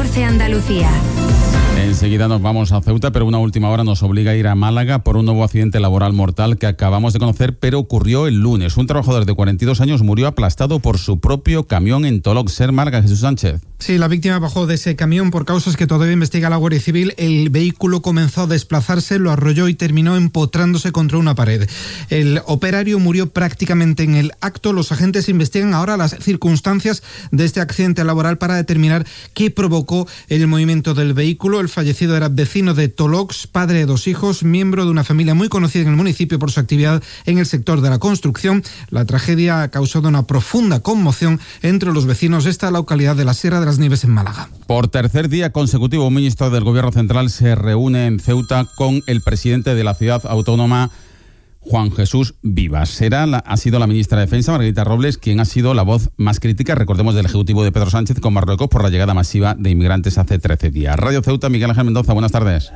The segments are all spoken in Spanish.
14 Andalucía. Enseguida nos vamos a Ceuta, pero una última hora nos obliga a ir a Málaga por un nuevo accidente laboral mortal que acabamos de conocer, pero ocurrió el lunes. Un trabajador de 42 años murió aplastado por su propio camión en Tolox. Málaga, Jesús Sánchez. Sí, la víctima bajó de ese camión por causas que todavía investiga la Guardia Civil. El vehículo comenzó a desplazarse, lo arrolló y terminó empotrándose contra una pared. El operario murió prácticamente en el acto. Los agentes investigan ahora las circunstancias de este accidente laboral para determinar qué provocó el movimiento del vehículo. El fallecido era vecino de Tolox, padre de 2 hijos, miembro de una familia muy conocida en el municipio por su actividad en el sector de la construcción. La tragedia ha causado una profunda conmoción entre los vecinos de esta localidad de la Sierra de las Nieves en Málaga. Por tercer día consecutivo, un ministro del Gobierno Central se reúne en Ceuta con el presidente de la ciudad autónoma, Juan Jesús Vivas. Ha sido la ministra de Defensa, Margarita Robles, quien ha sido la voz más crítica, recordemos, del ejecutivo de Pedro Sánchez con Marruecos por la llegada masiva de inmigrantes hace 13 días. Radio Ceuta, Miguel Ángel Mendoza, buenas tardes.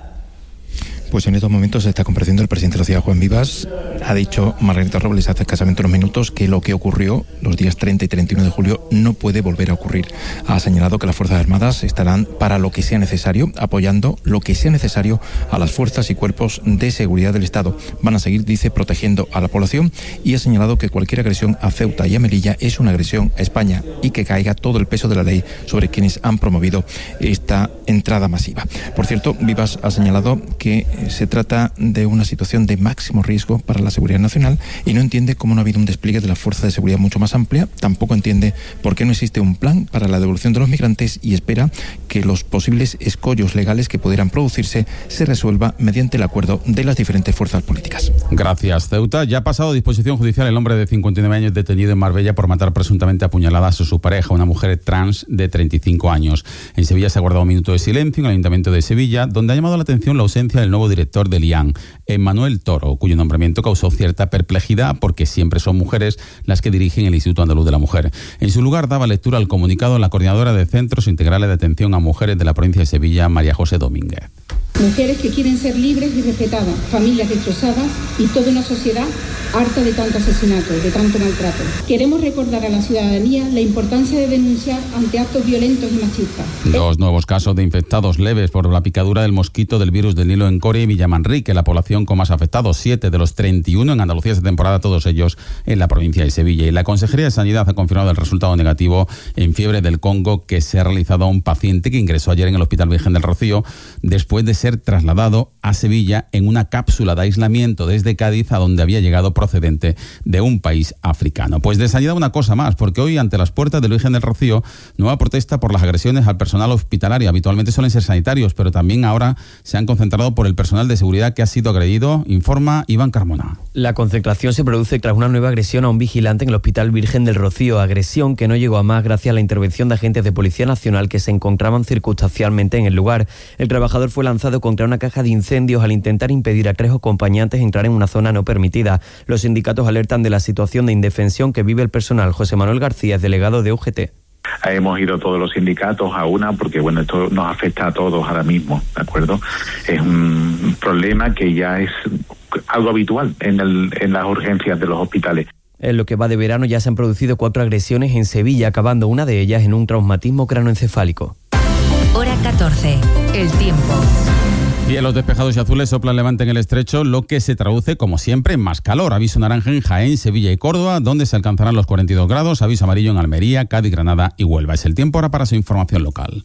Pues en estos momentos se está compareciendo el presidente de la ciudad, Juan Vivas. Ha dicho Margarita Robles hace escasamente unos minutos que lo que ocurrió los días 30 y 31 de julio no puede volver a ocurrir. Ha señalado que las Fuerzas Armadas estarán para lo que sea necesario, apoyando lo que sea necesario a las fuerzas y cuerpos de seguridad del Estado. Van a seguir, dice, protegiendo a la población, y ha señalado que cualquier agresión a Ceuta y a Melilla es una agresión a España y que caiga todo el peso de la ley sobre quienes han promovido esta entrada masiva. Por cierto, Vivas ha señalado que se trata de una situación de máximo riesgo para la seguridad nacional y no entiende cómo no ha habido un despliegue de la fuerza de seguridad mucho más amplia. Tampoco entiende por qué no existe un plan para la devolución de los migrantes y espera que los posibles escollos legales que pudieran producirse se resuelva mediante el acuerdo de las diferentes fuerzas políticas. Gracias, Ceuta. Ya ha pasado a disposición judicial el hombre de 59 años detenido en Marbella por matar presuntamente a puñaladas a su pareja, una mujer trans de 35 años. En Sevilla se ha guardado un minuto de silencio en el Ayuntamiento de Sevilla, donde ha llamado la atención la ausencia del nuevo director del IAN, Emmanuel Toro, cuyo nombramiento causó cierta perplejidad porque siempre son mujeres las que dirigen el Instituto Andaluz de la Mujer. En su lugar daba lectura al comunicado la coordinadora de Centros Integrales de Atención a Mujeres de la provincia de Sevilla, María José Domínguez. Mujeres que quieren ser libres y respetadas, familias destrozadas y toda una sociedad harta de tanto asesinato, de tanto maltrato. Queremos recordar a la ciudadanía la importancia de denunciar ante actos violentos y machistas. 2 nuevos casos de infectados leves por la picadura del mosquito del virus del Nilo en Coria y Villamanrique, la población con más afectados, 7 de los 31 en Andalucía esta temporada, todos ellos en la provincia de Sevilla. Y la Consejería de Sanidad ha confirmado el resultado negativo en fiebre del Congo que se ha realizado a un paciente que ingresó ayer en el Hospital Virgen del Rocío después de ser trasladado a Sevilla en una cápsula de aislamiento desde Cádiz, a donde había llegado procedente de un país africano. Pues de sanidad una cosa más, porque hoy ante las puertas del Virgen del Rocío, nueva protesta por las agresiones al personal hospitalario. Habitualmente suelen ser sanitarios, pero también ahora se han concentrado por el personal de seguridad que ha sido agredido, informa Iván Carmona. La concentración se produce tras una nueva agresión a un vigilante en el Hospital Virgen del Rocío, agresión que no llegó a más gracias a la intervención de agentes de Policía Nacional que se encontraban circunstancialmente en el lugar. El trabajador fue lanzado contra una caja de incendios al intentar impedir a 3 acompañantes entrar en una zona no permitida. Los sindicatos alertan de la situación de indefensión que vive el personal. José Manuel García es delegado de UGT. Hemos ido todos los sindicatos a una porque, bueno, esto nos afecta a todos ahora mismo, ¿de acuerdo? Es un problema que ya es algo habitual en las urgencias de los hospitales. En lo que va de verano ya se han producido 4 agresiones en Sevilla, acabando una de ellas en un traumatismo cranoencefálico. Hora 14. El tiempo. Cielos despejados y azules, sopla el levante en el estrecho, lo que se traduce, como siempre, en más calor. Aviso naranja en Jaén, Sevilla y Córdoba, donde se alcanzarán los 42 grados. Aviso amarillo en Almería, Cádiz, Granada y Huelva. Es el tiempo ahora para su información local.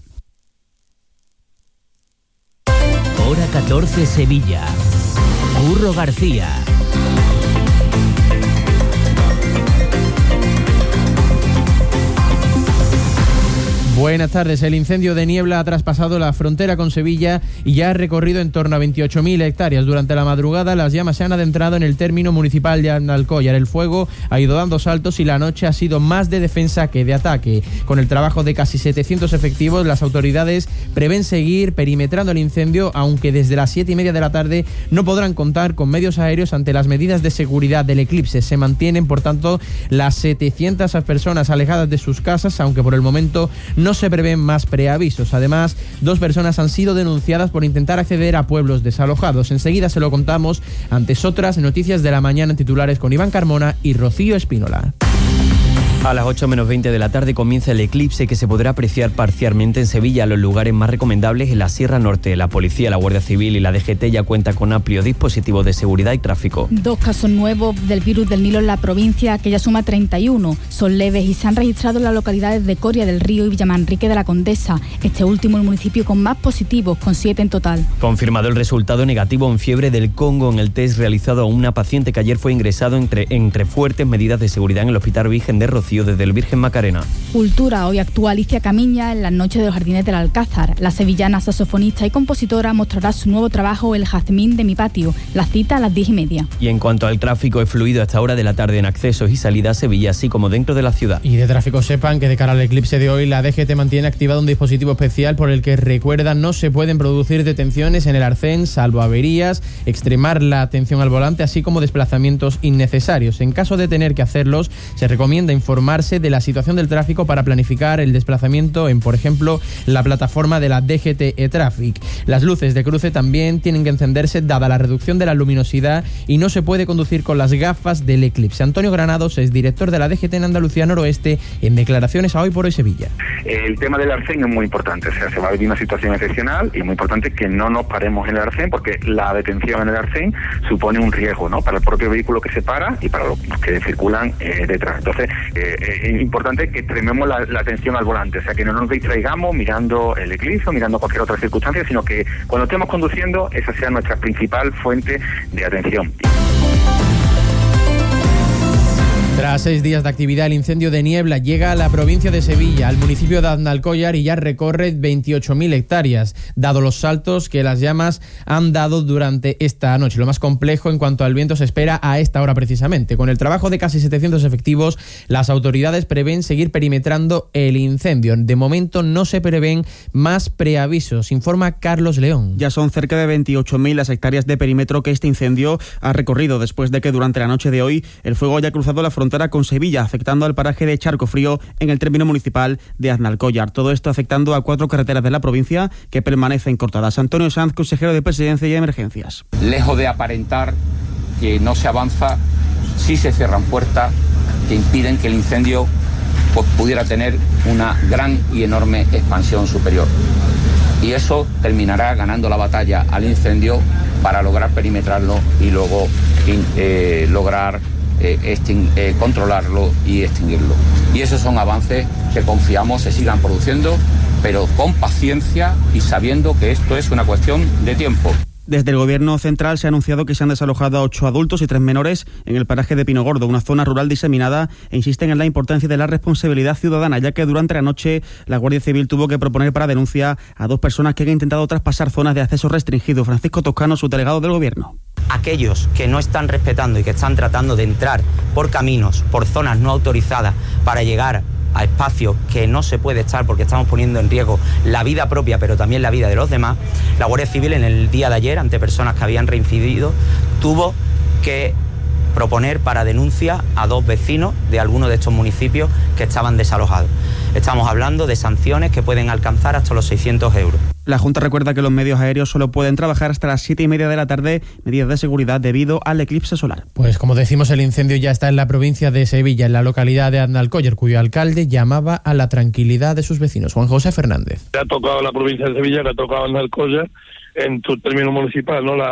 Hora 14, Sevilla. Curro García. Buenas tardes. El incendio de Niebla ha traspasado la frontera con Sevilla y ya ha recorrido en torno a 28.000 hectáreas. Durante la madrugada las llamas se han adentrado en el término municipal de Alcollar. El fuego ha ido dando saltos y la noche ha sido más de defensa que de ataque. Con el trabajo de casi 700 efectivos, las autoridades prevén seguir perimetrando el incendio, aunque desde las 7:30 de la tarde no podrán contar con medios aéreos ante las medidas de seguridad del eclipse. Se mantienen, por tanto, las 700 personas alejadas de sus casas, aunque por el momento no se prevén más preavisos. Además, 2 personas han sido denunciadas por intentar acceder a pueblos desalojados. Enseguida se lo contamos. Antes, otras noticias de la mañana en titulares con Iván Carmona y Rocío Espínola. A las 8 menos 20 de la tarde comienza el eclipse que se podrá apreciar parcialmente en Sevilla. Los lugares más recomendables en la Sierra Norte. La policía, la Guardia Civil y la DGT ya cuenta con amplios dispositivos de seguridad y tráfico. 2 casos nuevos del virus del Nilo en la provincia, que ya suma 31. Son leves y se han registrado en las localidades de Coria del Río y Villamanrique de la Condesa. Este último el municipio con más positivos, con 7 en total. Confirmado el resultado negativo en fiebre del Congo en el test realizado a una paciente que ayer fue ingresado entre fuertes medidas de seguridad en el Hospital Virgen de Rocío desde el Virgen Macarena. Cultura. Hoy actúa Alicia Camiña en las noches de los Jardines del Alcázar. La sevillana saxofonista y compositora mostrará su nuevo trabajo El Jazmín de mi patio. La cita a las 10:30. Y en cuanto al tráfico, es fluido a esta hora de la tarde en accesos y salidas a Sevilla, así como dentro de la ciudad. Y de tráfico sepan que de cara al eclipse de hoy, la DGT mantiene activado un dispositivo especial por el que, recuerda, no se pueden producir detenciones en el arcén, salvo averías, extremar la atención al volante, así como desplazamientos innecesarios. En caso de tener que hacerlos, se recomienda informarse de la situación del tráfico para planificar el desplazamiento en, por ejemplo, la plataforma de la DGT eTraffic. Las luces de cruce también tienen que encenderse dada la reducción de la luminosidad y no se puede conducir con las gafas del eclipse. Antonio Granados es director de la DGT en Andalucía Noroeste en declaraciones a Hoy por Hoy Sevilla. El tema del arcén es muy importante, o sea, se va a vivir una situación excepcional y es muy importante que no nos paremos en el arcén porque la detención en el arcén supone un riesgo, ¿no?, para el propio vehículo que se para y para los que circulan detrás. Entonces, es importante que extrememos la atención al volante, o sea, que no nos distraigamos mirando el eclipse o mirando cualquier otra circunstancia, sino que cuando estemos conduciendo esa sea nuestra principal fuente de atención. Tras 6 días de actividad, el incendio de Niebla llega a la provincia de Sevilla, al municipio de Aznalcóllar, y ya recorre 28.000 hectáreas, dado los saltos que las llamas han dado durante esta noche. Lo más complejo en cuanto al viento se espera a esta hora precisamente. Con el trabajo de casi 700 efectivos, las autoridades prevén seguir perimetrando el incendio. De momento no se prevén más preavisos, informa Carlos León. Ya son cerca de 28.000 las hectáreas de perímetro que este incendio ha recorrido después de que durante la noche de hoy el fuego haya cruzado la frontera con Sevilla, afectando al paraje de Charco Frío en el término municipal de Aznalcóllar. Todo esto afectando a 4 carreteras de la provincia que permanecen cortadas. Antonio Sanz, consejero de Presidencia y Emergencias. Lejos de aparentar que no se avanza, sí se cierran puertas que impiden que el incendio pudiera tener una gran y enorme expansión superior. Y eso terminará ganando la batalla al incendio para lograr perimetrarlo y luego lograr controlarlo y extinguirlo. Y esos son avances que confiamos se sigan produciendo, pero con paciencia y sabiendo que esto es una cuestión de tiempo. Desde el Gobierno central se ha anunciado que se han desalojado a 8 adultos y 3 menores en el paraje de Pino Gordo, una zona rural diseminada, e insisten en la importancia de la responsabilidad ciudadana, ya que durante la noche la Guardia Civil tuvo que proponer para denuncia a 2 personas que han intentado traspasar zonas de acceso restringido. Francisco Toscano, subdelegado del Gobierno. Aquellos que no están respetando y que están tratando de entrar por caminos, por zonas no autorizadas para llegar a espacios que no se puede estar porque estamos poniendo en riesgo la vida propia pero también la vida de los demás, la Guardia Civil en el día de ayer, ante personas que habían reincidido, tuvo que proponer para denuncia a 2 vecinos de algunos de estos municipios que estaban desalojados. Estamos hablando de sanciones que pueden alcanzar hasta los 600 euros. La Junta recuerda que los medios aéreos solo pueden trabajar hasta las 7:30 de la tarde, medidas de seguridad debido al eclipse solar. Pues como decimos, el incendio ya está en la provincia de Sevilla, en la localidad de Aznalcóllar, cuyo alcalde llamaba a la tranquilidad de sus vecinos. Juan José Fernández. Le ha tocado la provincia de Sevilla, le ha tocado Aznalcóllar en su término municipal, ¿no?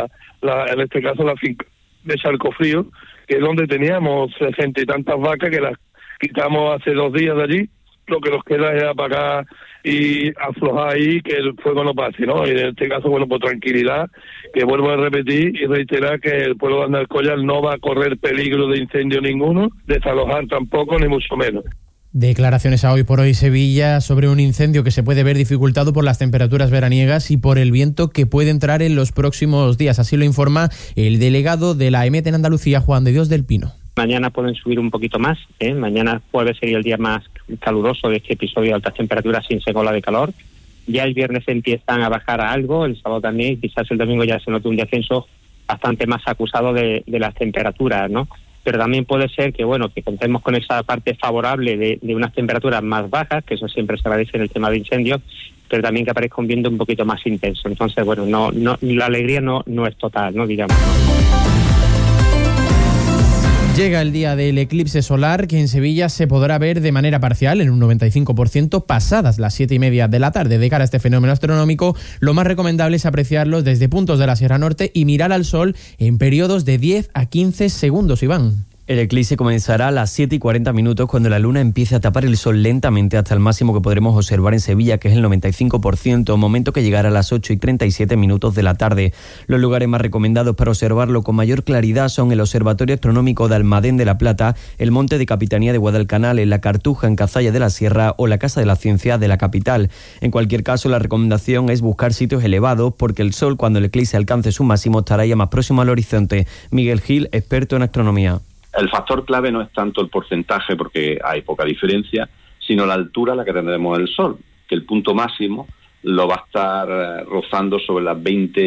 En este caso la finca de Charco Frío, que es donde teníamos 60 y tantas vacas que las quitamos hace 2 días de allí. Lo que nos queda es apagar y aflojar ahí, que el fuego no pase, ¿no? Y en este caso, bueno, por tranquilidad, que vuelvo a repetir y reiterar que el pueblo de Aznalcóllar no va a correr peligro de incendio ninguno, desalojar tampoco, ni mucho menos. Declaraciones a Hoy por Hoy Sevilla sobre un incendio que se puede ver dificultado por las temperaturas veraniegas y por el viento que puede entrar en los próximos días. Así lo informa el delegado de la EMET en Andalucía, Juan de Dios del Pino. Mañana pueden subir un poquito más, Mañana jueves sería el día más caluroso de este episodio de altas temperaturas sin ola de calor. Ya el viernes empiezan a bajar a algo, el sábado también, quizás el domingo ya se note un descenso bastante más acusado de las temperaturas, ¿no? Pero también puede ser que, bueno, que contemos con esa parte favorable de unas temperaturas más bajas, que eso siempre se agradece en el tema de incendios, pero también que aparezca un viento un poquito más intenso. Entonces, bueno, no la alegría no es total, ¿no? Digamos, ¿no? Llega el día del eclipse solar, que en Sevilla se podrá ver de manera parcial, en un 95%, pasadas las 7:30 de la tarde. De cara a este fenómeno astronómico, lo más recomendable es apreciarlo desde puntos de la Sierra Norte y mirar al sol en periodos de 10 a 15 segundos, Iván. El eclipse comenzará a las 7:40 cuando la luna empiece a tapar el sol lentamente hasta el máximo que podremos observar en Sevilla, que es el 95%, momento que llegará a las 8:37 de la tarde. Los lugares más recomendados para observarlo con mayor claridad son el Observatorio Astronómico de Almadén de la Plata, el Monte de Capitanía de Guadalcanal, en La Cartuja, en Cazalla de la Sierra, o la Casa de la Ciencia de la capital. En cualquier caso, la recomendación es buscar sitios elevados, porque el sol, cuando el eclipse alcance su máximo, estará ya más próximo al horizonte. Miguel Gil, experto en astronomía. El factor clave no es tanto el porcentaje, porque hay poca diferencia, sino la altura a la que tendremos el Sol, que el punto máximo lo va a estar rozando sobre las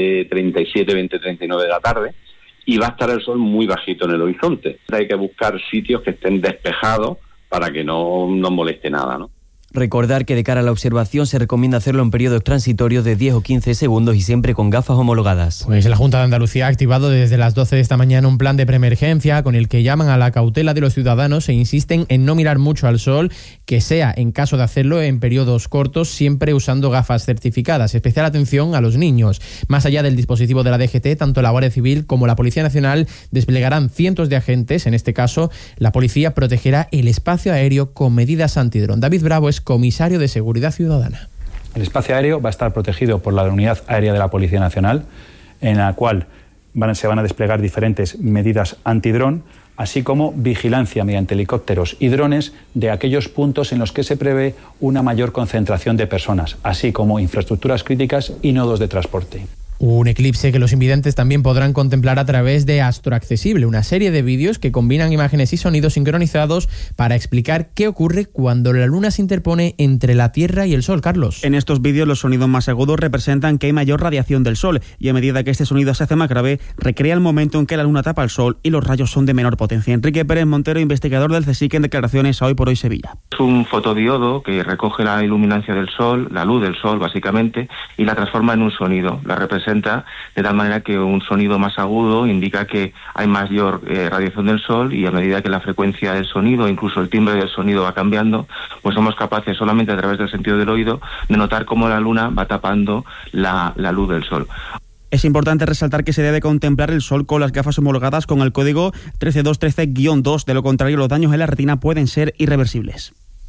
20:37, 20:39 de la tarde, y va a estar el Sol muy bajito en el horizonte. Hay que buscar sitios que estén despejados para que no nos moleste nada, ¿no? Recordar que de cara a la observación se recomienda hacerlo en periodos transitorios de 10 o 15 segundos y siempre con gafas homologadas. Pues la Junta de Andalucía ha activado desde las 12 de esta mañana un plan de preemergencia con el que llaman a la cautela de los ciudadanos e insisten en no mirar mucho al sol, que sea, en caso de hacerlo, en periodos cortos, siempre usando gafas certificadas. Especial atención a los niños. Más allá del dispositivo de la DGT, tanto la Guardia Civil como la Policía Nacional desplegarán cientos de agentes. En este caso, la policía protegerá el espacio aéreo con medidas antidrón. David Bravo es comisario de Seguridad Ciudadana. El espacio aéreo va a estar protegido por la Unidad Aérea de la Policía Nacional, en la cual se van a desplegar diferentes medidas antidrón, así como vigilancia mediante helicópteros y drones de aquellos puntos en los que se prevé una mayor concentración de personas, así como infraestructuras críticas y nodos de transporte. Un eclipse que los invidentes también podrán contemplar a través de Astroaccesible, una serie de vídeos que combinan imágenes y sonidos sincronizados para explicar qué ocurre cuando la luna se interpone entre la Tierra y el Sol. Carlos. En estos vídeos los sonidos más agudos representan que hay mayor radiación del Sol, y a medida que este sonido se hace más grave, recrea el momento en que la luna tapa el Sol y los rayos son de menor potencia. Enrique Pérez Montero, investigador del CSIC, en declaraciones a Hoy por Hoy Sevilla. Es un fotodiodo que recoge la iluminancia del Sol, la luz del Sol básicamente, y la transforma en un sonido. La representa de tal manera que un sonido más agudo indica que hay mayor radiación del Sol, y a medida que la frecuencia del sonido, incluso el timbre del sonido va cambiando, pues somos capaces solamente a través del sentido del oído de notar cómo la luna va tapando la luz del Sol. Es importante resaltar que se debe contemplar el Sol con las gafas homologadas con el código 13213-2, de lo contrario los daños en la retina pueden ser irreversibles.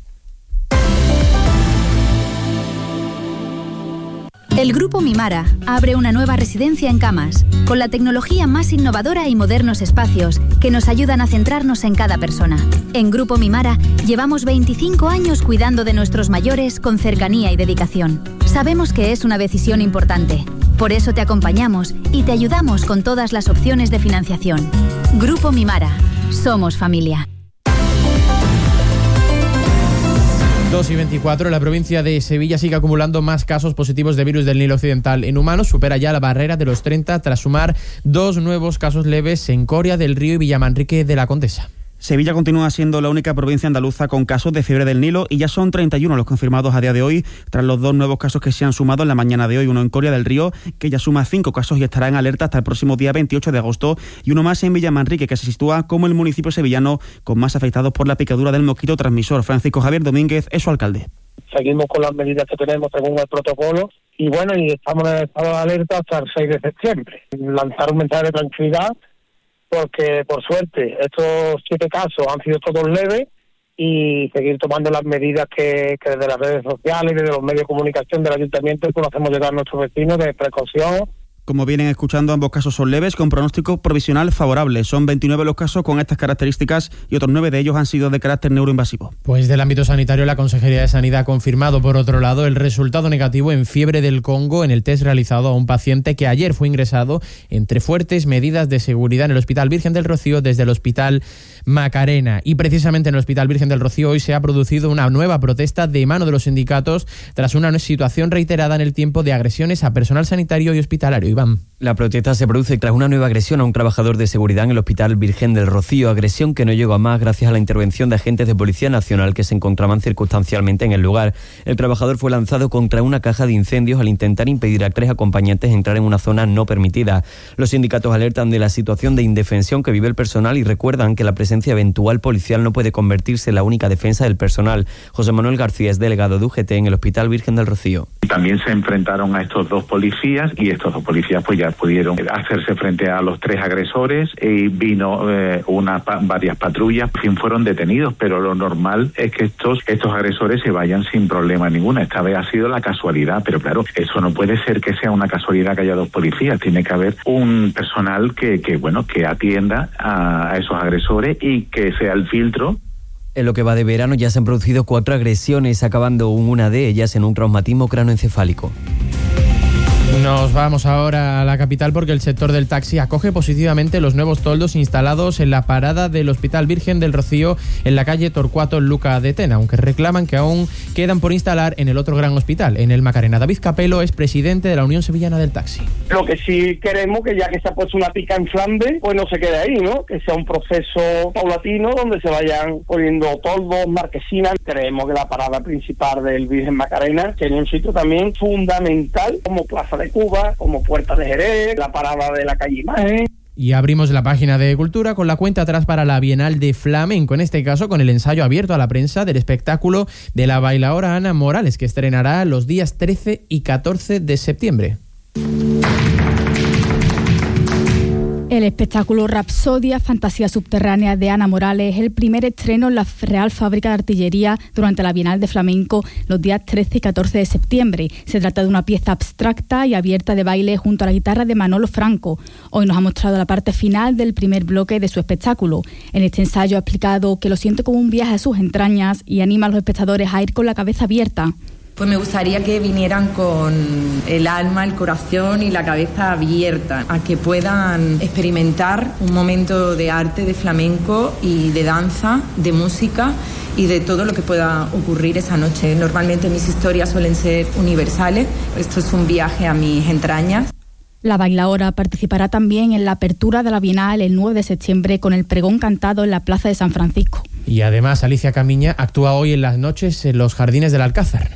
El Grupo Mimara abre una nueva residencia en Camas, con la tecnología más innovadora y modernos espacios que nos ayudan a centrarnos en cada persona. En Grupo Mimara llevamos 25 años cuidando de nuestros mayores con cercanía y dedicación. Sabemos que es una decisión importante. Por eso te acompañamos y te ayudamos con todas las opciones de financiación. Grupo Mimara. Somos familia. 2:24, la provincia de Sevilla sigue acumulando más casos positivos de virus del Nilo Occidental en humanos. Supera ya la barrera de los 30 tras sumar 2 nuevos casos leves en Coria del Río y Villamanrique de la Condesa. Sevilla continúa siendo la única provincia andaluza con casos de fiebre del Nilo, y ya son 31 los confirmados a día de hoy, tras los 2 nuevos casos que se han sumado en la mañana de hoy. Uno en Coria del Río, que ya suma 5 casos y estará en alerta hasta el próximo día 28 de agosto, y uno más en Villamanrique, que se sitúa como el municipio sevillano con más afectados por la picadura del mosquito transmisor. Francisco Javier Domínguez es su alcalde. Seguimos con las medidas que tenemos según el protocolo, y bueno, y estamos en estado de alerta hasta el 6 de septiembre. Lanzar un mensaje de tranquilidad, porque por suerte estos 7 casos han sido todos leves, y seguir tomando las medidas que desde las redes sociales y desde los medios de comunicación del ayuntamiento pues hacemos llegar a nuestros vecinos de precaución. Como vienen escuchando, ambos casos son leves con pronóstico provisional favorable. Son 29 los casos con estas características y otros 9 de ellos han sido de carácter neuroinvasivo. Pues del ámbito sanitario, la Consejería de Sanidad ha confirmado, por otro lado, el resultado negativo en fiebre del Congo en el test realizado a un paciente que ayer fue ingresado entre fuertes medidas de seguridad en el Hospital Virgen del Rocío desde el Hospital Macarena. Y precisamente en el Hospital Virgen del Rocío hoy se ha producido una nueva protesta de mano de los sindicatos tras una situación reiterada en el tiempo de agresiones a personal sanitario y hospitalario. Iván. La protesta se produce tras una nueva agresión a un trabajador de seguridad en el Hospital Virgen del Rocío, agresión que no llegó a más gracias a la intervención de agentes de Policía Nacional que se encontraban circunstancialmente en el lugar. El trabajador fue lanzado contra una caja de incendios al intentar impedir a 3 acompañantes entrar en una zona no permitida. Los sindicatos alertan de la situación de indefensión que vive el personal y recuerdan que la presencia eventual policial no puede convertirse en la única defensa del personal. José Manuel García es delegado de UGT en el Hospital Virgen del Rocío. También se enfrentaron a estos 2 policías y estos 2 policías pues ya pudieron hacerse frente a los 3 agresores y vino varias patrullas, en fin, fueron detenidos, pero lo normal es que estos agresores se vayan sin problema ninguno. Esta vez ha sido la casualidad, pero claro, eso no puede ser que sea una casualidad que haya 2 policías, tiene que haber un personal que atienda a esos agresores y que sea el filtro. En lo que va de verano ya se han producido 4 agresiones, acabando una de ellas en un traumatismo cranoencefálico. Nos vamos ahora a la capital porque el sector del taxi acoge positivamente los nuevos toldos instalados en la parada del Hospital Virgen del Rocío en la calle Torcuato Luca de Tena, aunque reclaman que aún quedan por instalar en el otro gran hospital, en el Macarena. David Capelo es presidente de la Unión Sevillana del Taxi. Lo que sí queremos, que ya que se ha puesto una pica en Flandes, pues no se quede ahí, ¿no? Que sea un proceso paulatino donde se vayan poniendo toldos, marquesinas. Creemos que la parada principal del Virgen Macarena tiene un sitio también fundamental como Plaza de Cuba, como Puerta de Jerez, la parada de la calle Imagen. Y abrimos la página de Cultura con la cuenta atrás para la Bienal de Flamenco, en este caso con el ensayo abierto a la prensa del espectáculo de la bailaora Ana Morales, que estrenará los días 13 y 14 de septiembre. El espectáculo Rapsodia, fantasía subterránea de Ana Morales, es el primer estreno en la Real Fábrica de Artillería durante la Bienal de Flamenco los días 13 y 14 de septiembre. Se trata de una pieza abstracta y abierta de baile junto a la guitarra de Manolo Franco. Hoy nos ha mostrado la parte final del primer bloque de su espectáculo. En este ensayo ha explicado que lo siente como un viaje a sus entrañas y anima a los espectadores a ir con la cabeza abierta. Pues me gustaría que vinieran con el alma, el corazón y la cabeza abierta, a que puedan experimentar un momento de arte, de flamenco y de danza, de música y de todo lo que pueda ocurrir esa noche. Normalmente mis historias suelen ser universales, esto es un viaje a mis entrañas. La bailaora participará también en la apertura de la Bienal el 9 de septiembre con el pregón cantado en la Plaza de San Francisco. Y además Alicia Camiña actúa hoy en las noches en los Jardines del Alcázar.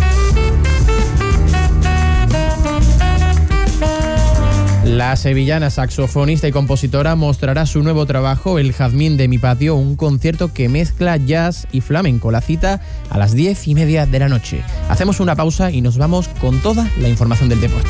La sevillana saxofonista y compositora mostrará su nuevo trabajo, El Jazmín de mi patio, un concierto que mezcla jazz y flamenco. La cita a las 10:30 de la noche. Hacemos una pausa y nos vamos con toda la información del deporte.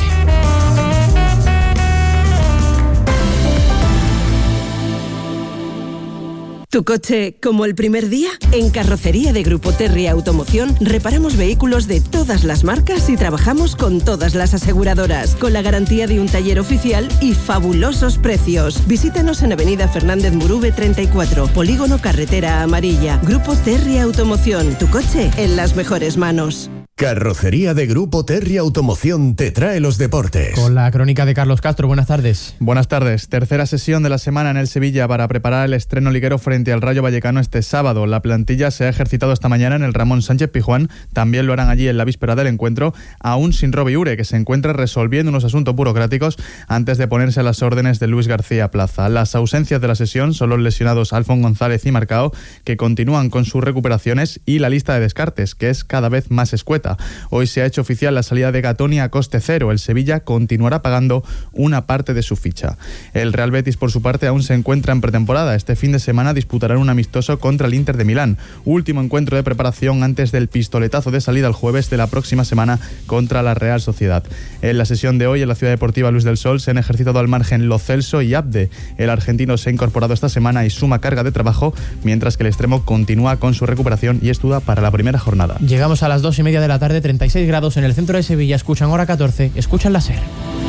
¿Tu coche como el primer día? En Carrocería de Grupo Terry Automoción reparamos vehículos de todas las marcas y trabajamos con todas las aseguradoras, con la garantía de un taller oficial y fabulosos precios. Visítanos en Avenida Fernández Murube 34, Polígono Carretera Amarilla. Grupo Terry Automoción, tu coche en las mejores manos. Carrocería de Grupo Terry Automoción te trae los deportes. Con la crónica de Carlos Castro, buenas tardes. Buenas tardes. Tercera sesión de la semana en el Sevilla para preparar el estreno liguero frente al Rayo Vallecano este sábado. La plantilla se ha ejercitado esta mañana en el Ramón Sánchez Pizjuán. También lo harán allí en la víspera del encuentro, aún sin Robi Ure, que se encuentra resolviendo unos asuntos burocráticos antes de ponerse a las órdenes de Luis García Plaza. Las ausencias de la sesión son los lesionados Alfón González y Marcao, que continúan con sus recuperaciones, y la lista de descartes, que es cada vez más escueta. Hoy se ha hecho oficial la salida de Gatoni a coste cero. El Sevilla continuará pagando una parte de su ficha. El Real Betis, por su parte, aún se encuentra en pretemporada. Este fin de semana disputarán un amistoso contra el Inter de Milán. Último encuentro de preparación antes del pistoletazo de salida el jueves de la próxima semana contra la Real Sociedad. En la sesión de hoy en la Ciudad Deportiva Luz del Sol se han ejercitado al margen Lo Celso y Abde. El argentino se ha incorporado esta semana y suma carga de trabajo, mientras que el extremo continúa con su recuperación y estudia para la primera jornada. Llegamos a las 2:30 de la tarde, 36 grados en el centro de Sevilla. Escuchan Hora 14, escuchan la SER.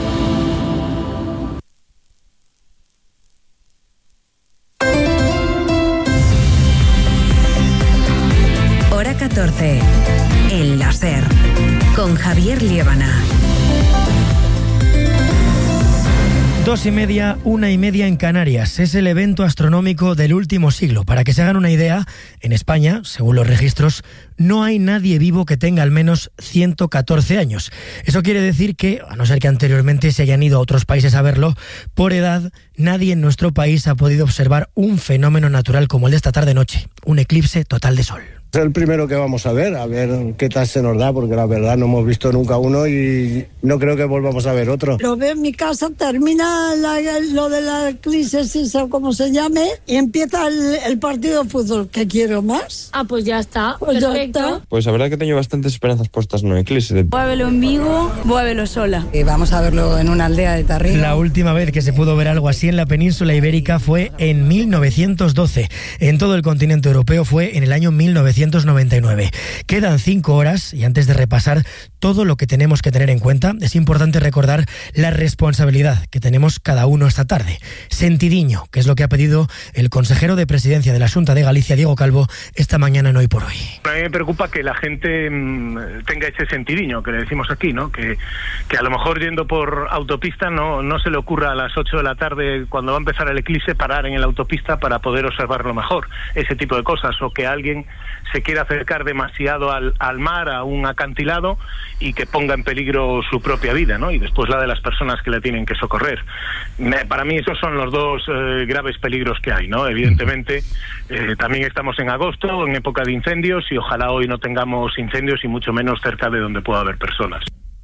Hora 14, en la SER, con Javier Liébana. 2:30, 1:30 en Canarias. Es el evento astronómico del último siglo. Para que se hagan una idea, en España, según los registros, no hay nadie vivo que tenga al menos 114 años. Eso quiere decir que, a no ser que anteriormente se hayan ido a otros países a verlo, por edad, nadie en nuestro país ha podido observar un fenómeno natural como el de esta tarde-noche, un eclipse total de sol. Es el primero que vamos a ver qué tal se nos da, porque la verdad no hemos visto nunca uno y no creo que volvamos a ver otro. Lo veo en mi casa, termina lo de la eclipse, o como se llame, y empieza el partido de fútbol, que quiero más. Pues ya está, pues perfecto. Ya está. Pues la verdad que tengo bastantes esperanzas puestas en un eclipse. Voy a verlo en Vigo, voy a verlo sola. Vamos a verlo en una aldea de Tarrino. La última vez que se pudo ver algo así en la península ibérica fue en 1912. En todo el continente europeo fue en el año 1999. Quedan 5 horas y antes de repasar todo lo que tenemos que tener en cuenta, es importante recordar la responsabilidad que tenemos cada uno esta tarde. Sentidiño, que es lo que ha pedido el consejero de Presidencia de la Xunta de Galicia, Diego Calvo, esta mañana en Hoy por Hoy. A mí me preocupa que la gente tenga ese sentidiño que le decimos aquí, ¿no? Que a lo mejor yendo por autopista no se le ocurra a las 8 de la tarde, cuando va a empezar el eclipse, parar en la autopista para poder observarlo mejor. Ese tipo de cosas, o que alguien se quiera acercar demasiado al mar, a un acantilado, y que ponga en peligro su propia vida, ¿no? Y después la de las personas que la tienen que socorrer. Para mí esos son los dos graves peligros que hay, ¿no? Evidentemente, también estamos en agosto, en época de incendios, y ojalá hoy no tengamos incendios y mucho menos cerca de donde pueda haber personas.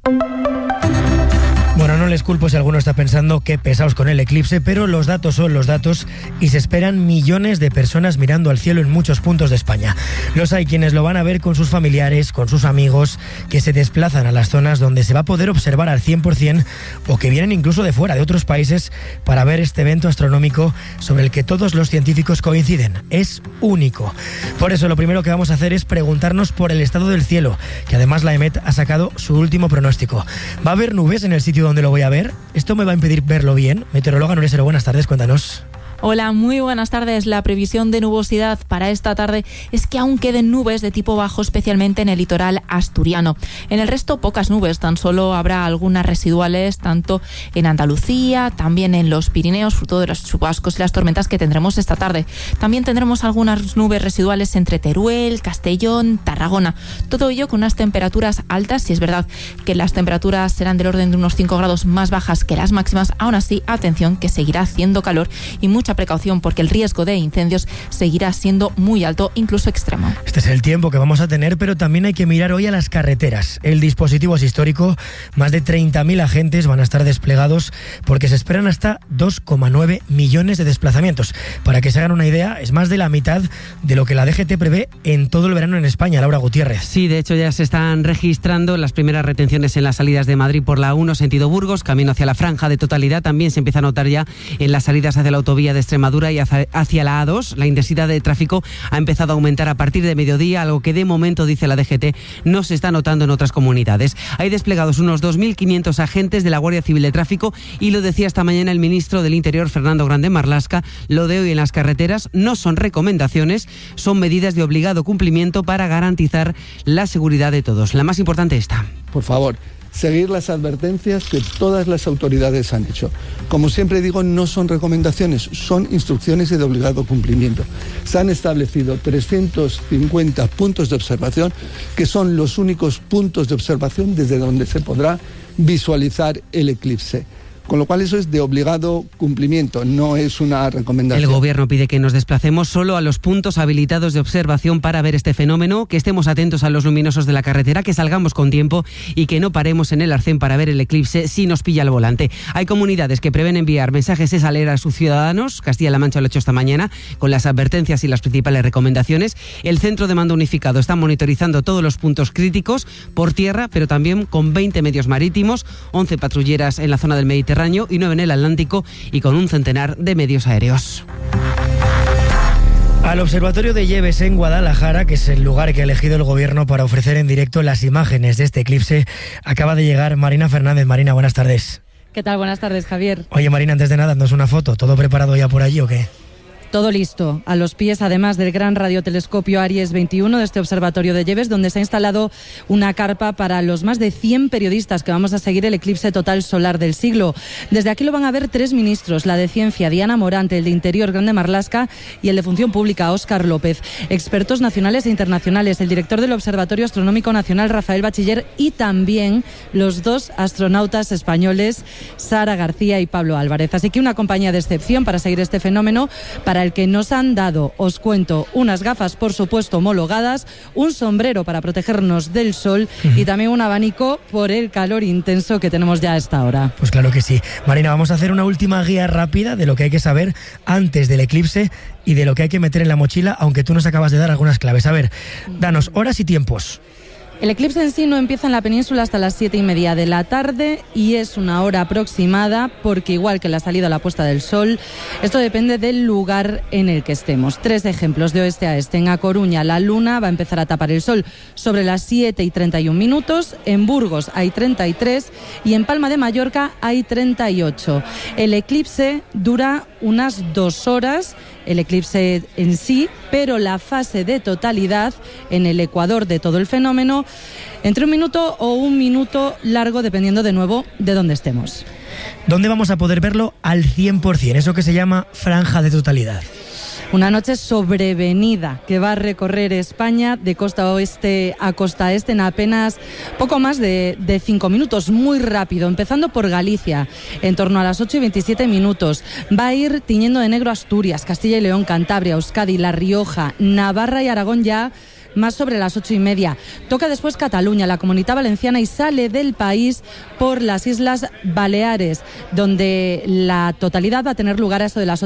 Bueno, no les culpo si alguno está pensando qué pesados con el eclipse, pero los datos son los datos y se esperan millones de personas mirando al cielo en muchos puntos de España. Los hay quienes lo van a ver con sus familiares, con sus amigos, que se desplazan a las zonas donde se va a poder observar al 100% o que vienen incluso de fuera, de otros países, para ver este evento astronómico sobre el que todos los científicos coinciden. Es único. Por eso lo primero que vamos a hacer es preguntarnos por el estado del cielo, que además la EMET ha sacado su último pronóstico. ¿Va a haber nubes en el sitio donde lo voy a ver? ¿Esto me va a impedir verlo bien? Meteoróloga Nuria Sero, buenas tardes, cuéntanos. Hola, muy buenas tardes. La previsión de nubosidad para esta tarde es que aún queden nubes de tipo bajo, especialmente en el litoral asturiano. En el resto, pocas nubes, tan solo habrá algunas residuales, tanto en Andalucía, también en los Pirineos, fruto de los chubascos y las tormentas que tendremos esta tarde. También tendremos algunas nubes residuales entre Teruel, Castellón, Tarragona. Todo ello con unas temperaturas altas. Si es verdad que las temperaturas serán del orden de unos 5 grados más bajas que las máximas, aún así, atención, que seguirá haciendo calor y mucha precaución, porque el riesgo de incendios seguirá siendo muy alto, incluso extremo. Este es el tiempo que vamos a tener, pero también hay que mirar hoy a las carreteras. El dispositivo es histórico, más de 30.000 agentes van a estar desplegados porque se esperan hasta 2,9 millones de desplazamientos. Para que se hagan una idea, es más de la mitad de lo que la DGT prevé en todo el verano en España. Laura Gutiérrez. Sí, de hecho ya se están registrando las primeras retenciones en las salidas de Madrid por la 1 sentido Burgos, camino hacia la franja de totalidad. También se empieza a notar ya en las salidas hacia la autovía de Extremadura y hacia la A2. La intensidad de tráfico ha empezado a aumentar a partir de mediodía, algo que de momento, dice la DGT, no se está notando en otras comunidades. Hay desplegados unos 2.500 agentes de la Guardia Civil de Tráfico y lo decía esta mañana el ministro del Interior, Fernando Grande Marlaska. Lo de hoy en las carreteras no son recomendaciones, son medidas de obligado cumplimiento para garantizar la seguridad de todos. La más importante esta. Por favor, seguir las advertencias que todas las autoridades han hecho. Como siempre digo, no son recomendaciones, son instrucciones de obligado cumplimiento. Se han establecido 350 puntos de observación, que son los únicos puntos de observación desde donde se podrá visualizar el eclipse. Con lo cual eso es de obligado cumplimiento, no es una recomendación. El Gobierno pide que nos desplacemos solo a los puntos habilitados de observación para ver este fenómeno, que estemos atentos a los luminosos de la carretera, que salgamos con tiempo y que no paremos en el arcén para ver el eclipse si nos pilla el volante. Hay comunidades que prevén enviar mensajes esa alerta a sus ciudadanos. Castilla-La Mancha lo ha hecho esta mañana con las advertencias y las principales recomendaciones. El Centro de Mando Unificado está monitorizando todos los puntos críticos por tierra, pero también con 20 medios marítimos, 11 patrulleras en la zona del Mediterráneo y 9 en el Atlántico y con un centenar de medios aéreos. Al Observatorio de Lleves en Guadalajara, que es el lugar que ha elegido el Gobierno para ofrecer en directo las imágenes de este eclipse, acaba de llegar Marina Fernández. Marina, buenas tardes. ¿Qué tal? Buenas tardes, Javier. Oye, Marina, antes de nada, ¿nos una foto? ¿Todo preparado ya por allí o qué? Todo listo, a los pies además del gran radiotelescopio Aries 21 de este observatorio de Lleves, donde se ha instalado una carpa para los más de 100 periodistas que vamos a seguir el eclipse total solar del siglo. Desde aquí lo van a ver 3 ministros, la de Ciencia, Diana Morante, el de Interior, Grande Marlaska, y el de Función Pública, Óscar López. Expertos nacionales e internacionales, el director del Observatorio Astronómico Nacional, Rafael Bachiller, y también los 2 astronautas españoles, Sara García y Pablo Álvarez. Así que una compañía de excepción para seguir este fenómeno, para el que nos han dado, os cuento, unas gafas, por supuesto, homologadas, un sombrero para protegernos del sol y también un abanico por el calor intenso que tenemos ya a esta hora. Pues claro que sí. Marina, vamos a hacer una última guía rápida de lo que hay que saber antes del eclipse y de lo que hay que meter en la mochila, aunque tú nos acabas de dar algunas claves. A ver, danos horas y tiempos. El eclipse en sí no empieza en la península hasta las 7:30 de la tarde y es una hora aproximada porque, igual que la salida o la puesta del sol, esto depende del lugar en el que estemos. 3 ejemplos de oeste a este. En A Coruña la luna va a empezar a tapar el sol sobre las 7:31, en Burgos hay 33 y en Palma de Mallorca hay 38. El eclipse dura unas 2 horas, el eclipse en sí, pero la fase de totalidad en el ecuador de todo el fenómeno entre 1 minuto o 1 minuto largo, dependiendo de nuevo de dónde estemos. ¿Dónde vamos a poder verlo al 100%? Eso que se llama franja de totalidad. Una noche sobrevenida que va a recorrer España de costa oeste a costa este en apenas poco más de 5 minutos, muy rápido, empezando por Galicia, en torno a las 8:27. Va a ir tiñendo de negro Asturias, Castilla y León, Cantabria, Euskadi, La Rioja, Navarra y Aragón ya más sobre las 8:30. Toca después Cataluña, la Comunidad Valenciana y sale del país por las Islas Baleares, donde la totalidad va a tener lugar a eso de las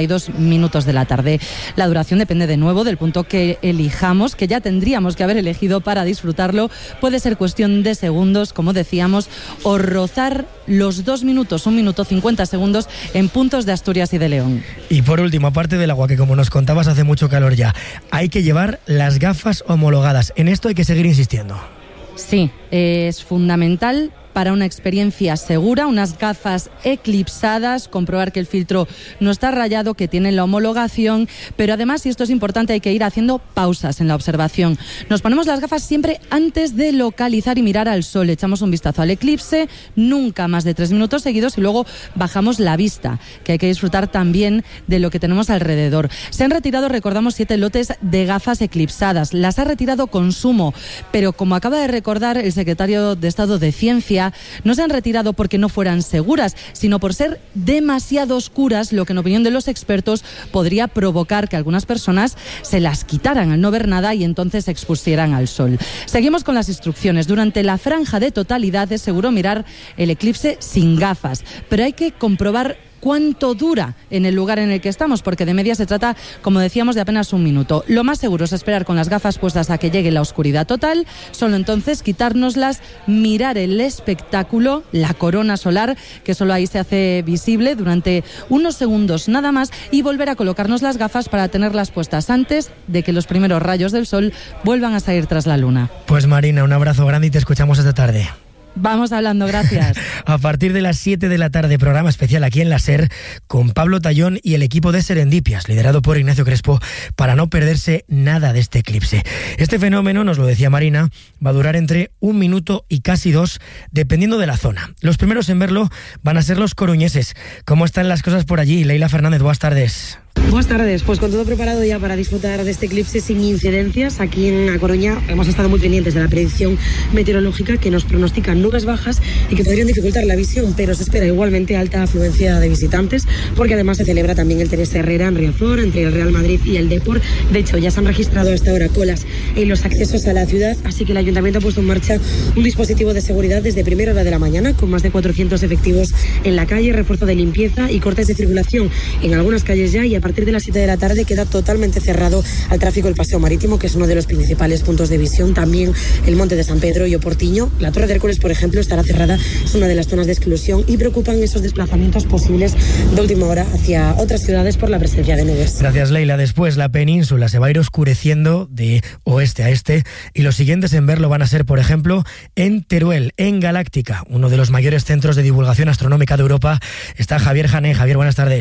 8:32 de la tarde. La duración depende de nuevo del punto que elijamos, que ya tendríamos que haber elegido para disfrutarlo. Puede ser cuestión de segundos, como decíamos, o rozar los 2 minutos, 1 minuto 50 segundos en puntos de Asturias y de León. Y por último, aparte del agua, que como nos contabas hace mucho calor ya, hay que llevar las gafas homologadas. En esto hay que seguir insistiendo. Sí, es fundamental para una experiencia segura, unas gafas eclipsadas, comprobar que el filtro no está rayado, que tienen la homologación, pero además, y esto es importante, hay que ir haciendo pausas en la observación. Nos ponemos las gafas siempre antes de localizar y mirar al sol, echamos un vistazo al eclipse, nunca más de 3 minutos seguidos y luego bajamos la vista, que hay que disfrutar también de lo que tenemos alrededor. Se han retirado, recordamos, 7 lotes de gafas eclipsadas, las ha retirado Consumo, pero como acaba de recordar el secretario de Estado de Ciencia, no se han retirado porque no fueran seguras, sino por ser demasiado oscuras, lo que en opinión de los expertos podría provocar que algunas personas se las quitaran al no ver nada y entonces se expusieran al sol. Seguimos con las instrucciones. Durante la franja de totalidad es seguro mirar el eclipse sin gafas, pero hay que comprobar cuánto dura en el lugar en el que estamos, porque de media se trata, como decíamos, de apenas 1 minuto. Lo más seguro es esperar con las gafas puestas a que llegue la oscuridad total, solo entonces quitárnoslas, mirar el espectáculo, la corona solar, que solo ahí se hace visible durante unos segundos nada más, y volver a colocarnos las gafas para tenerlas puestas antes de que los primeros rayos del sol vuelvan a salir tras la luna. Pues Marina, un abrazo grande y te escuchamos esta tarde. Vamos hablando, gracias. A partir de las 7 de la tarde, programa especial aquí en la SER con Pablo Tallón y el equipo de Serendipias, liderado por Ignacio Crespo, para no perderse nada de este eclipse. Este fenómeno, nos lo decía Marina, va a durar entre 1 minuto y casi 2, dependiendo de la zona. Los primeros en verlo van a ser los coruñeses. ¿Cómo están las cosas por allí? Leila Fernández, buenas tardes. Buenas tardes, pues con todo preparado ya para disfrutar de este eclipse sin incidencias. Aquí en A Coruña hemos estado muy pendientes de la predicción meteorológica que nos pronostica nubes bajas y que podrían dificultar la visión, pero se espera igualmente alta afluencia de visitantes, porque además se celebra también el Teresa Herrera en Riazor, entre el Real Madrid y el Depor. De hecho, ya se han registrado hasta ahora colas en los accesos a la ciudad, así que el Ayuntamiento ha puesto en marcha un dispositivo de seguridad desde primera hora de la mañana, con más de 400 efectivos en la calle, refuerzo de limpieza y cortes de circulación en algunas calles ya, y a partir de las 7 de la tarde queda totalmente cerrado al tráfico el Paseo Marítimo, que es uno de los principales puntos de visión, también el Monte de San Pedro y Oportiño. La Torre de Hércules, por ejemplo, estará cerrada, es una de las zonas de exclusión, y preocupan esos desplazamientos posibles de última hora hacia otras ciudades por la presencia de nubes. Gracias, Leila. Después la península se va a ir oscureciendo de oeste a este, y los siguientes en verlo van a ser, por ejemplo, en Teruel, en Galáctica, uno de los mayores centros de divulgación astronómica de Europa. Está Javier Jané. Javier, buenas tardes.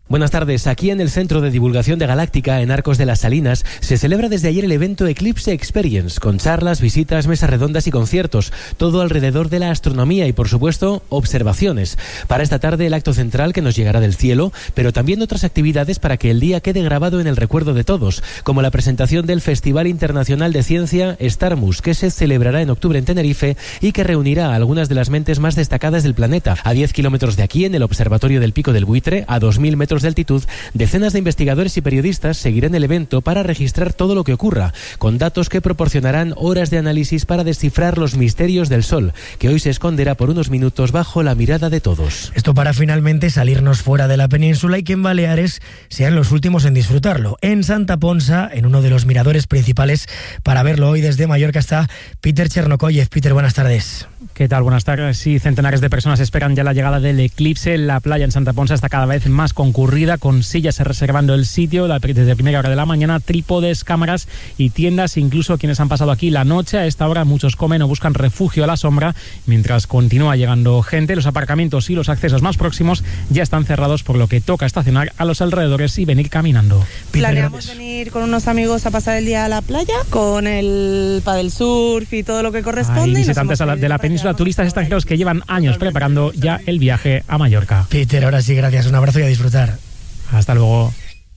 Buenas tardes. Aquí en el Centro de Divulgación de Galáctica, en Arcos de las Salinas, se celebra desde ayer el evento Eclipse Experience, con charlas, visitas, mesas redondas y conciertos, todo alrededor de la astronomía y, por supuesto, observaciones. Para esta tarde, el acto central que nos llegará del cielo, pero también otras actividades para que el día quede grabado en el recuerdo de todos, como la presentación del Festival Internacional de Ciencia Starmus, que se celebrará en octubre en Tenerife y que reunirá a algunas de las mentes más destacadas del planeta. A 10 kilómetros de aquí, en el Observatorio del Pico del Buitre, a 2.000 metros de altitud, decenas de investigadores y periodistas seguirán el evento para registrar todo lo que ocurra, con datos que proporcionarán horas de análisis para descifrar los misterios del Sol, que hoy se esconderá por unos minutos bajo la mirada de todos. Esto para finalmente salirnos fuera de la península y que en Baleares sean los últimos en disfrutarlo. En Santa Ponsa, en uno de los miradores principales, para verlo hoy desde Mallorca, está Peter Chernokoyev. Peter, buenas tardes. ¿Qué tal? Buenas tardes. Sí, centenares de personas esperan ya la llegada del eclipse. La playa en Santa Ponsa está cada vez más concurrida, con sillas reservando el sitio desde primera hora de la mañana, trípodes, cámaras y tiendas. Incluso quienes han pasado aquí la noche, a esta hora muchos comen o buscan refugio a la sombra, mientras continúa llegando gente. Los aparcamientos y los accesos más próximos ya están cerrados, por lo que toca estacionar a los alrededores y venir caminando. Planeamos venir con unos amigos a pasar el día a la playa, con el paddle surf y todo lo que corresponde. Visitantes de la península, turistas extranjeros que llevan años preparando ya el viaje a Mallorca. Peter, ahora sí, gracias. Un abrazo y a disfrutar. Hasta luego.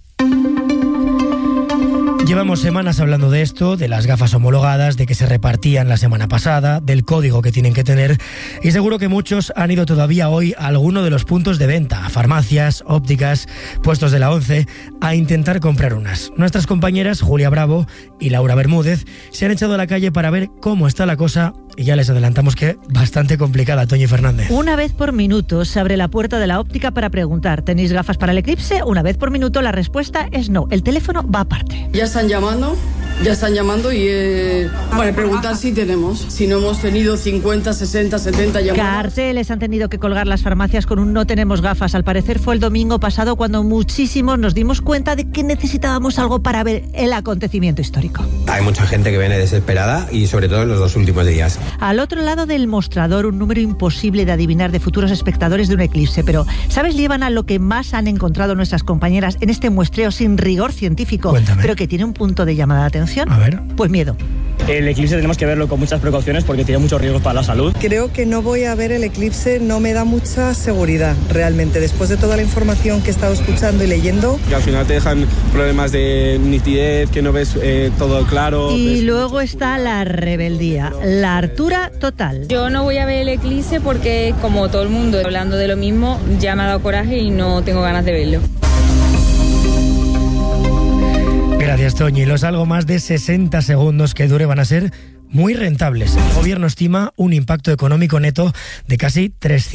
Llevamos semanas hablando de esto, de las gafas homologadas, de que se repartían la semana pasada, del código que tienen que tener, y seguro que muchos han ido todavía hoy a alguno de los puntos de venta, a farmacias, ópticas, puestos de la ONCE, a intentar comprar unas. Nuestras compañeras Julia Bravo y Laura Bermúdez se han echado a la calle para ver cómo está la cosa, y ya les adelantamos que bastante complicada. Toñi Fernández. Una vez por minuto se abre la puerta de la óptica para preguntar: ¿tenéis gafas para el eclipse? Una vez por minuto la respuesta es no. El teléfono va aparte. Ya están llamando y para preguntar si tenemos. Si no hemos tenido 50, 60, 70 llamadas. Carteles han tenido que colgar las farmacias con un no tenemos gafas. Al parecer fue el domingo pasado cuando muchísimos nos dimos cuenta de que necesitábamos algo para ver el acontecimiento histórico. Hay mucha gente que viene desesperada y sobre todo en los 2 últimos días. Al otro lado del mostrador, un número imposible de adivinar de futuros espectadores de un eclipse. Pero, ¿sabes, Líbana, lo que más han encontrado nuestras compañeras en este muestreo sin rigor científico? Cuéntame. Pero que tiene un punto de llamada de atención? A ver. Pues miedo. El eclipse tenemos que verlo con muchas precauciones porque tiene muchos riesgos para la salud. Creo que no voy a ver el eclipse, no me da mucha seguridad realmente, después de toda la información que he estado escuchando y leyendo. Que al final te dejan problemas de nitidez, que no ves todo claro. Y luego está la rebeldía, la hartura total. Yo no voy a ver el eclipse porque, como todo el mundo hablando de lo mismo, ya me ha dado coraje y no tengo ganas de verlo. Gracias, Toñi. Los algo más de 60 segundos que dure van a ser muy rentables. El gobierno estima un impacto económico neto de casi 300